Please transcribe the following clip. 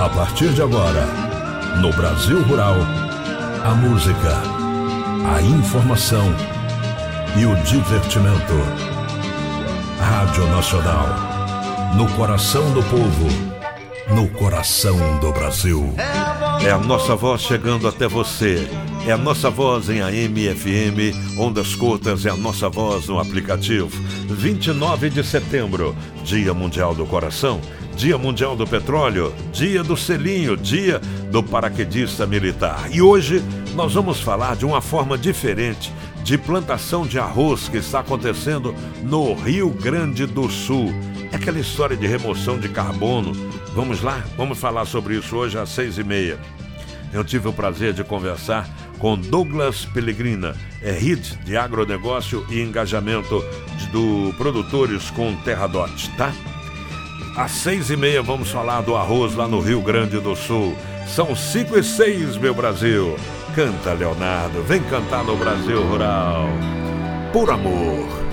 A partir de agora, no Brasil Rural, a música, a informação e o divertimento. Rádio Nacional, no coração do povo, no coração do Brasil. É a nossa voz chegando até você. É a nossa voz em AM, FM, ondas curtas, é a nossa voz no aplicativo. 29 de setembro, Dia Mundial do Coração, Dia Mundial do Petróleo, Dia do Selinho, Dia do Paraquedista Militar. E hoje nós vamos falar de uma forma diferente de plantação de arroz que está acontecendo no Rio Grande do Sul. É aquela história de remoção de carbono. Vamos lá? Vamos falar sobre isso hoje às 6h30. Eu tive o prazer de conversar com Douglas Pellegrina, Head de Agronegócio e Engajamento do Produtores com Terradot, tá? Às 6h30 vamos falar do arroz lá no Rio Grande do Sul. São 5h06, meu Brasil. Canta, Leonardo, vem cantar no Brasil Rural. Por amor.